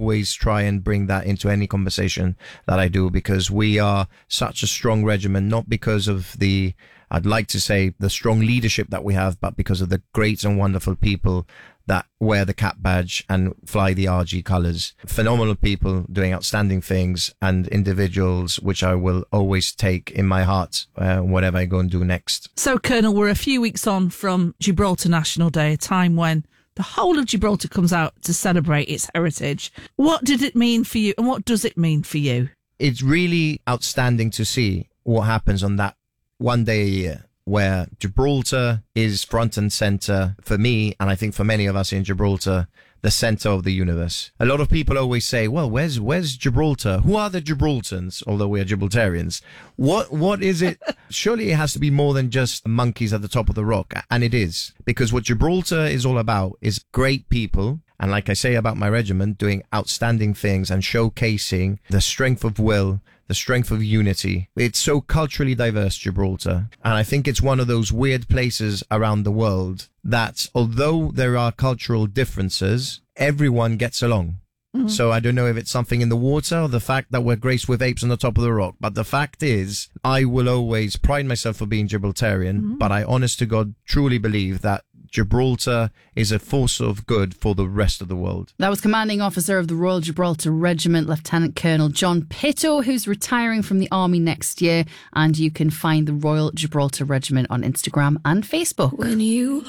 always try and bring that into any conversation that I do, because we are such a strong regiment, not because of I'd like to say the strong leadership that we have, but because of the great and wonderful people that wear the cap badge and fly the RG colours. Phenomenal people doing outstanding things, and individuals which I will always take in my heart whatever I go and do next. So, Colonel, we're a few weeks on from Gibraltar National Day, a time when the whole of Gibraltar comes out to celebrate its heritage. What did it mean for you, and what does it mean for you? It's really outstanding to see what happens on that one day a year, where Gibraltar is front and center for me, and I think for many of us in Gibraltar, the center of the universe. A lot of people always say, well, where's Gibraltar? Who are the Gibraltarians? Although we are Gibraltarians. What is it? Surely it has to be more than just monkeys at the top of the rock. And it is. Because what Gibraltar is all about is great people. And like I say about my regiment, doing outstanding things and showcasing the strength of will, the strength of unity. It's so culturally diverse, Gibraltar. And I think it's one of those weird places around the world that, although there are cultural differences, everyone gets along. Mm-hmm. So I don't know if it's something in the water or the fact that we're graced with apes on the top of the rock. But the fact is, I will always pride myself for being Gibraltarian, but I honest to God truly believe that Gibraltar is a force of good for the rest of the world. That was Commanding Officer of the Royal Gibraltar Regiment, Lieutenant Colonel John Pitto, who's retiring from the Army next year. And you can find the Royal Gibraltar Regiment on Instagram and Facebook. When you